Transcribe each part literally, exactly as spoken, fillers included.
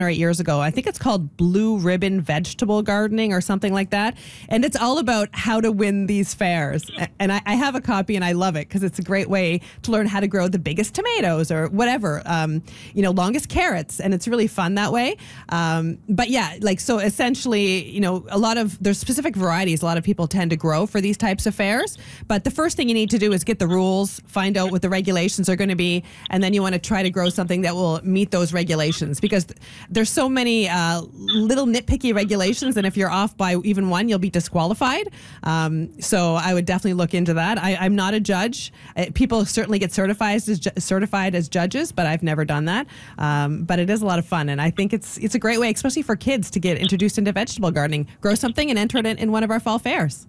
or eight years ago. I think it's called Blue Ribbon Vegetable Gardening or something like that. And it's all about how to win these fairs. And I, I have a copy and I love it because it's a great way to learn how to grow the biggest tomatoes or whatever, um, you know, longest carrots. And it's really fun that way. Um, but yeah, like, so essentially, you know, a lot of, there's specific varieties a lot of people tend to grow for these types of fairs. But the first thing you need to do is get the rules, find out what the regulations are going to be. And then you want to try to grow something that will meet those regulations, because there's so many uh, little nitpicky regulations, and if you're off by even one, you'll be disqualified. Um, so I would definitely look into that. I, I'm not a judge. Uh, people certainly get certified as ju- certified as judges, but I've never done that. Um, but it is a lot of fun, and I think it's it's a great way, especially for kids, to get introduced into vegetable gardening. Grow something and enter it in, in one of our fall fairs.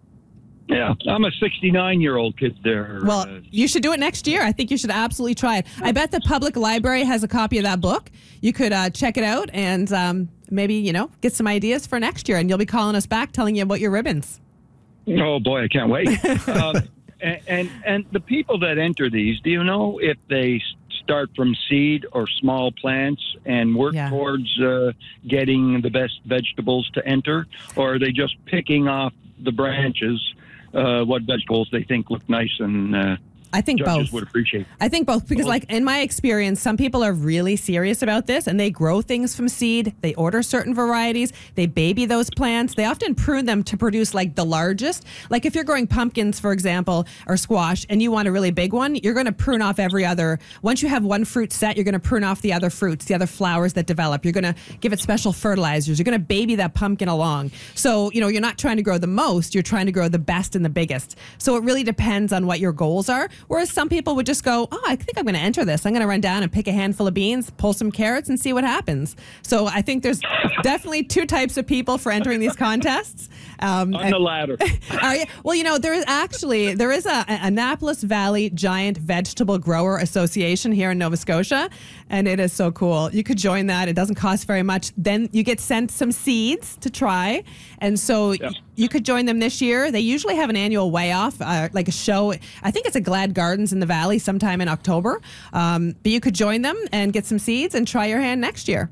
Yeah, I'm a sixty-nine-year-old kid there. Well, uh, you should do it next year. I think you should absolutely try it. I bet the public library has a copy of that book. You could uh, check it out and um, maybe, you know, get some ideas for next year. And you'll be calling us back telling you about your ribbons. Oh, boy, I can't wait. um, and, and and the people that enter these, do you know if they start from seed or small plants and work Yeah. towards uh, getting the best vegetables to enter? Or are they just picking off the branches uh, what vegetables they think look nice and uh, I think judges both. would appreciate? I think both, because like in my experience, some people are really serious about this and they grow things from seed. They order certain varieties. They baby those plants. They often prune them to produce like the largest. Like if you're growing pumpkins, for example, or squash, and you want a really big one, you're going to prune off every other. Once you have one fruit set, you're going to prune off the other fruits, the other flowers that develop. You're going to give it special fertilizers. You're going to baby that pumpkin along. So, you know, you're not trying to grow the most. You're trying to grow the best and the biggest. So it really depends on what your goals are. Whereas some people would just go, oh, I think I'm going to enter this. I'm going to run down and pick a handful of beans, pull some carrots, and see what happens. So I think there's definitely two types of people for entering these contests. Um, On the latter. Are you? Well, you know, there is actually, there is a, a Annapolis Valley Giant Vegetable Grower Association here in Nova Scotia, and it is so cool. You could join that. It doesn't cost very much. Then you get sent some seeds to try, and so Yeah. you could join them this year. They usually have an annual way off, uh, like a show. I think it's at Glad Gardens in the Valley sometime in October. Um, but you could join them and get some seeds and try your hand next year.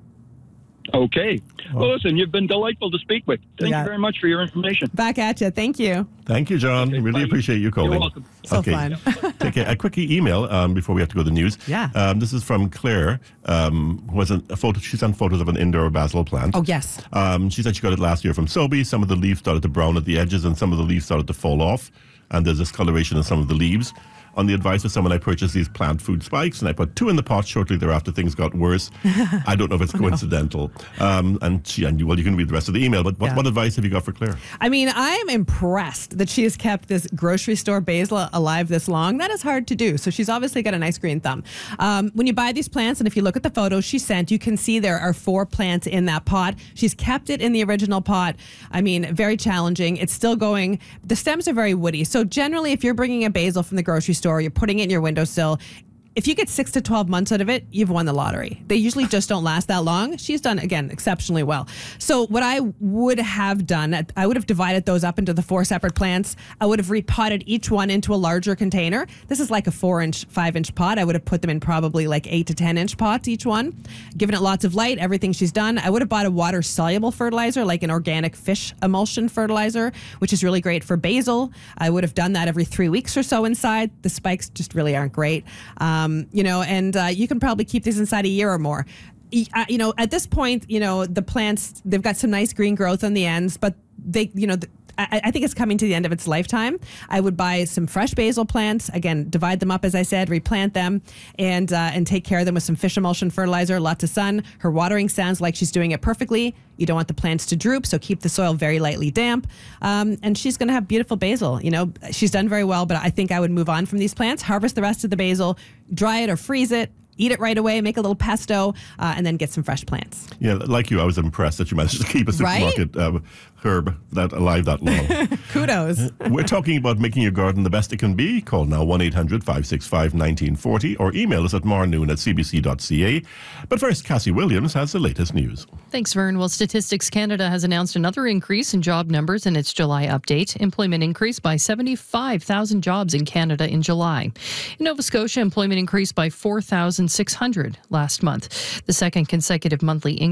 Okay. Well, listen, you've been delightful to speak with. Thank Yeah. you very much for your information. Back at you. Thank you. Thank you, John. Okay, really bye. appreciate you calling. You're welcome. So fun. Take a, a quick email um, before we have to go to the news. Yeah. Um, this is from Claire, um, who has a, a photo. She sent photos of an indoor basil plant. Oh, yes. Um, she said she got it last year from Sobe. Some of the leaves started to brown at the edges, and some of the leaves started to fall off. And there's discoloration in some of the leaves. On the advice of someone, I purchased these plant food spikes, and I put two in the pot. Shortly thereafter, things got worse. I don't know if it's coincidental. Um, and she, and you, well, you can read the rest of the email. But what, Yeah. what advice have you got for Claire? I mean, I am impressed that she has kept this grocery store basil alive this long. That is hard to do. So she's obviously got a nice green thumb. Um, when you buy these plants, and if you look at the photos she sent, you can see there are four plants in that pot. She's kept it in the original pot. I mean, very challenging. It's still going. The stems are very woody. So generally, if you're bringing a basil from the grocery store, you're putting it in your windowsill. If you get six to twelve months out of it, you've won the lottery. They usually just don't last that long. She's done, again, exceptionally well. So what I would have done, I would have divided those up into the four separate plants. I would have repotted each one into a larger container. This is like a four inch, five inch pot. I would have put them in probably like eight to ten inch pots, each one, given it lots of light, everything she's done. I would have bought a water soluble fertilizer, like an organic fish emulsion fertilizer, which is really great for basil. I would have done that every three weeks or so inside. The spikes just really aren't great. Um, Um, you know, and uh, you can probably keep these inside a year or more. Y- uh, You know, at this point, you know, the plants, they've got some nice green growth on the ends, but they, you know, th- I, I think it's coming to the end of its lifetime. I would buy some fresh basil plants, again, divide them up, as I said, replant them, and uh, and take care of them with some fish emulsion fertilizer, lots of sun. Her watering sounds like she's doing it perfectly. You don't want the plants to droop, so keep the soil very lightly damp. Um, and she's going to have beautiful basil. You know, she's done very well, but I think I would move on from these plants, harvest the rest of the basil, dry it or freeze it, eat it right away, make a little pesto, uh, and then get some fresh plants. Yeah, like you, I was impressed that you managed to keep a Right? supermarket uh, herb that alive that long. Kudos. We're talking about making your garden the best it can be. Call now one eight hundred five six five one nine four zero or email us at marnoon at c b c dot c a. But first, Cassie Williams has the latest news. Thanks, Vern. Well, Statistics Canada has announced another increase in job numbers in its July update. Employment increased by seventy-five thousand jobs in Canada in July. In Nova Scotia, employment increased by four thousand six hundred last month, the second consecutive monthly increase